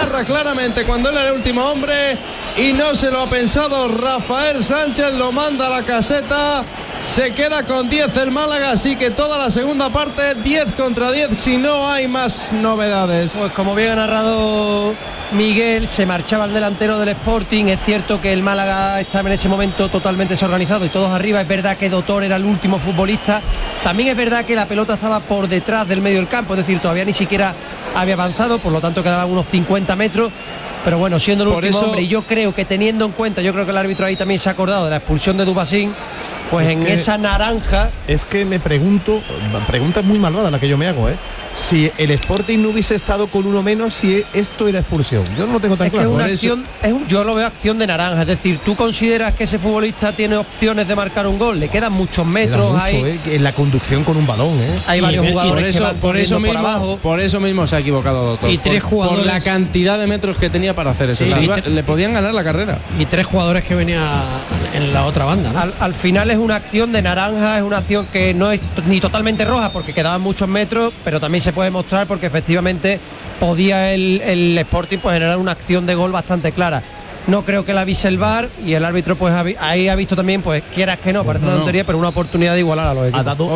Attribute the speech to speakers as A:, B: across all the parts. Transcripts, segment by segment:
A: cierra claramente cuando él era el último hombre y no se lo ha pensado Rafael Sánchez, lo manda a la caseta. Se queda con 10 el Málaga, así que toda la segunda parte 10 contra 10 si no hay más novedades.
B: Pues como bien ha narrado Miguel, se marchaba el delantero del Sporting. Es cierto que el Málaga estaba en ese momento totalmente desorganizado y todos arriba. Es verdad que Dotor era el último futbolista. También es verdad que la pelota estaba por detrás del medio del campo, es decir, todavía ni siquiera había avanzado, por lo tanto quedaban unos 50 metros. Pero bueno, siendo el último hombre, y yo creo que teniendo en cuenta, yo creo que el árbitro ahí también se ha acordado de la expulsión de Dubasín. Pues es en esa naranja.
C: Es que me pregunto, pregunta muy malvada la que yo me hago, si el Sporting no hubiese estado con uno menos, si esto era expulsión. Yo no lo tengo tan claro.
B: Es una acción, yo lo veo acción de naranja, es decir, tú consideras que ese futbolista tiene opciones de marcar un gol, le quedan muchos metros ahí.
C: En la conducción con un balón,
B: Hay varios jugadores que van por abajo.
A: Por eso mismo se ha equivocado Doctor.
B: Y tres jugadores.
A: Por la cantidad de metros que tenía para hacer eso.
B: Sí,
A: le podían ganar la carrera.
D: Y 3 jugadores que venían en la otra banda, ¿no?
B: Al final es una acción de naranja, es una acción que no es ni totalmente roja porque quedaban muchos metros, pero también se puede mostrar porque efectivamente podía el Sporting pues generar una acción de gol bastante clara. No creo que la avise el VAR y el árbitro pues ahí ha visto también, pues quieras que no, parece una tontería, pero una oportunidad de igualar a los equipos.
C: Ha dado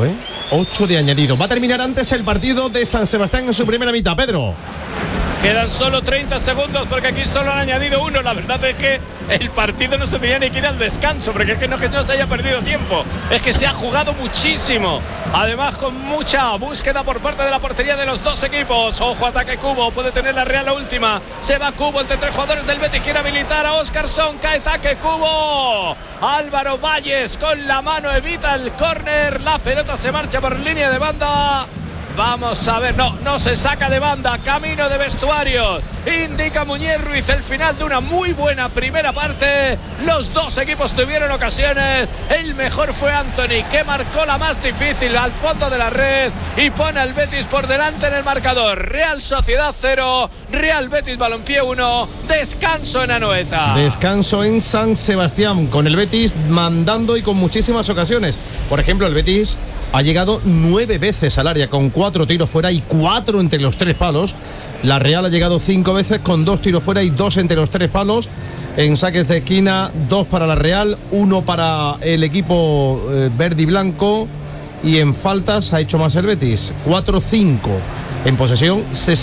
C: 8 de añadido. Va a terminar antes el partido de San Sebastián en su primera mitad, Pedro.
E: Quedan solo 30 segundos porque aquí solo han añadido 1. La verdad es que el partido no se tenía ni que ir al descanso, porque es que no se haya perdido tiempo. Es que se ha jugado muchísimo. Además con mucha búsqueda por parte de la portería de los dos equipos. Ojo, ataque Cubo, puede tener la Real la última. Se va Cubo entre 3 jugadores del Betis, quiere habilitar a Óscarson. Cae ataque Cubo. Álvaro Valles con la mano evita el córner. La pelota se marcha por línea de banda. Vamos a ver, no se saca de banda, camino de vestuario, indica Muñiz Ruiz el final de una muy buena primera parte. Los dos equipos tuvieron ocasiones, el mejor fue Anthony, que marcó la más difícil al fondo de la red y pone al Betis por delante en el marcador. Real Sociedad 0, Real Betis Balompié 1, descanso en Anoeta.
C: Descanso en San Sebastián, con el Betis mandando y con muchísimas ocasiones. Por ejemplo, el Betis ha llegado 9 veces al área con 4 tiros fuera y 4 entre los 3 palos. La Real ha llegado 5 veces con 2 tiros fuera y 2 entre los 3 palos. En saques de esquina, 2 para la Real, 1 para el equipo verde y blanco. Y en faltas ha hecho más el Betis, 4-5. En posesión,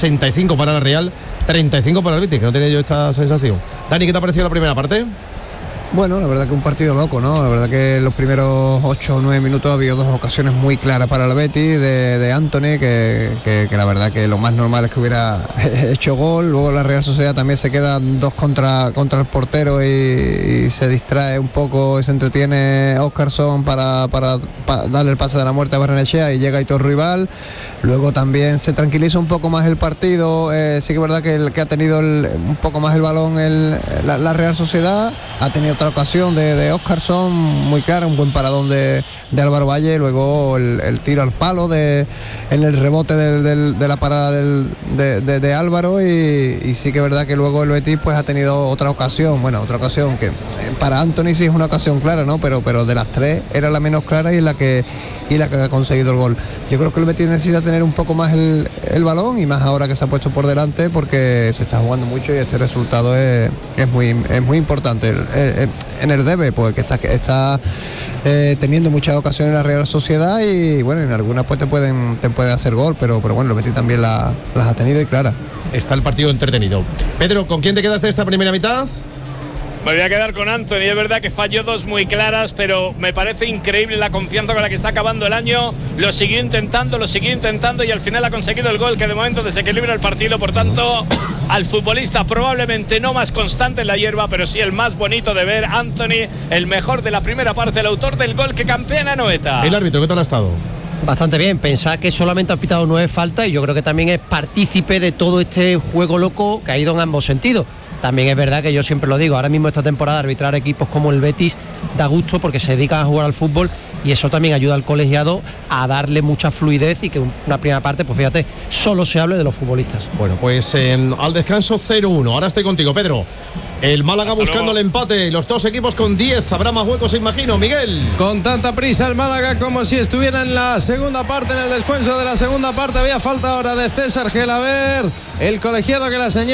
C: 65 para la Real, 35 para el Betis, que no tenía yo esta sensación. Dani, ¿qué te ha parecido la primera parte?
F: Bueno, la verdad que un partido loco, ¿no? La verdad que en los primeros 8 o 9 minutos había 2 ocasiones muy claras para el Betis de Anthony, que la verdad que lo más normal es que hubiera hecho gol. Luego la Real Sociedad también se queda 2 contra el portero y se distrae un poco, se entretiene Óscarson para darle el pase de la muerte a Barrenechea y llega Aitor Rival. Luego también se tranquiliza un poco más el partido. Sí que es verdad que ha tenido un poco más el balón la Real Sociedad. Ha tenido otra ocasión de Óscarson muy clara, un buen paradón de Álvaro Valle. Luego el tiro al palo en el rebote de la parada de Álvaro. Y sí que es verdad que luego el Betis pues ha tenido otra ocasión que para Anthony sí es una ocasión clara, ¿no? Pero de las 3 era la menos clara y la que ha conseguido el gol. Yo creo que el Betis necesita tener un poco más el balón, y más ahora que se ha puesto por delante, porque se está jugando mucho y este resultado es muy importante. En el debe, pues que está teniendo muchas ocasiones la Real Sociedad y bueno, en algunas pues te puede hacer gol, pero bueno, el Betis también las ha tenido y clara.
C: Está el partido entretenido. Pedro, ¿con quién te quedas de esta primera mitad?
E: Me voy a quedar con Anthony. Es verdad que falló 2 muy claras, pero me parece increíble la confianza con la que está acabando el año. Lo siguió intentando y al final ha conseguido el gol que de momento desequilibra el partido. Por tanto, al futbolista probablemente no más constante en la hierba, pero sí el más bonito de ver. Anthony, el mejor de la primera parte, el autor del gol que campea en Anoeta.
C: El árbitro, ¿qué tal ha estado?
B: Bastante bien, pensad que solamente ha pitado 9 faltas y yo creo que también es partícipe de todo este juego loco que ha ido en ambos sentidos. También es verdad que yo siempre lo digo, ahora mismo esta temporada arbitrar equipos como el Betis da gusto porque se dedican a jugar al fútbol y eso también ayuda al colegiado a darle mucha fluidez y que una primera parte, pues fíjate, solo se hable de los futbolistas.
C: Bueno, pues al descanso 0-1, ahora estoy contigo, Pedro. El Málaga buscando el empate, los dos equipos con 10, habrá más huecos, imagino, Miguel.
A: Con tanta prisa el Málaga como si estuviera en la segunda parte, en el descanso de la segunda parte, había falta ahora de César Gelaber, el colegiado que la señala.